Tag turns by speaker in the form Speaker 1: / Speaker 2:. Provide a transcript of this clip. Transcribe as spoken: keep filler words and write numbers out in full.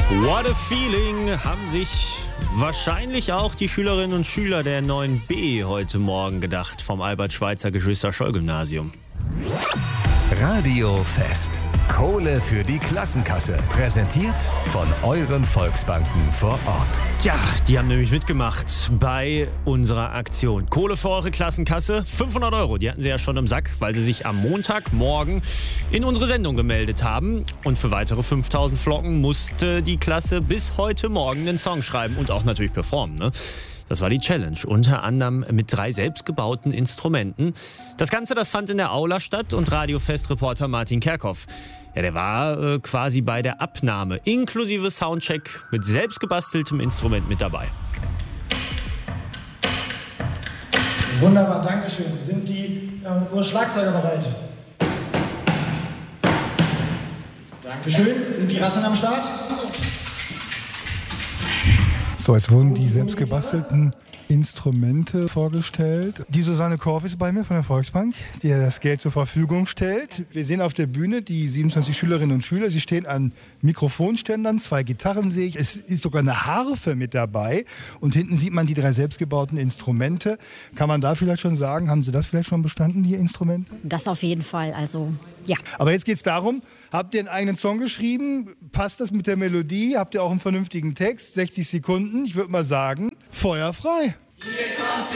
Speaker 1: What a Feeling haben sich wahrscheinlich auch die Schülerinnen und Schüler der neun B heute Morgen gedacht vom Albert-Schweitzer-Geschwister-Scholl-Gymnasium.
Speaker 2: Radiofest. Kohle für die Klassenkasse. Präsentiert von euren Volksbanken vor Ort.
Speaker 1: Tja, die haben nämlich mitgemacht bei unserer Aktion. Kohle für eure Klassenkasse, fünfhundert Euro. Die hatten sie ja schon im Sack, weil sie sich am Montagmorgen in unsere Sendung gemeldet haben. Und für weitere fünftausend Flocken musste die Klasse bis heute Morgen einen Song schreiben und auch natürlich performen, ne? Das war die Challenge, unter anderem mit drei selbstgebauten Instrumenten. Das Ganze, das fand in der Aula statt und Radiofest-Reporter Martin Kerkhoff, ja, der war äh, quasi bei der Abnahme inklusive Soundcheck mit selbstgebasteltem Instrument mit dabei.
Speaker 3: Wunderbar, Dankeschön. Sind die äh, Uhr Schlagzeuger bereit? Dankeschön. Sind die Rassen am Start?
Speaker 4: So, jetzt wurden die selbstgebastelten Instrumente vorgestellt. Die Susanne Korf ist bei mir von der Volksbank, die das Geld zur Verfügung stellt. Wir sehen auf der Bühne die siebenundzwanzig Schülerinnen und Schüler. Sie stehen an Mikrofonständern, zwei Gitarren sehe ich. Es ist sogar eine Harfe mit dabei. Und hinten sieht man die drei selbstgebauten Instrumente. Kann man da vielleicht schon sagen, haben Sie das vielleicht schon bestanden, die Instrumente?
Speaker 5: Das auf jeden Fall, also ja.
Speaker 4: Aber jetzt geht es darum, habt ihr einen eigenen Song geschrieben? Passt das mit der Melodie? Habt ihr auch einen vernünftigen Text? sechzig Sekunden, ich würde mal sagen, feuerfrei.
Speaker 6: Hier kommt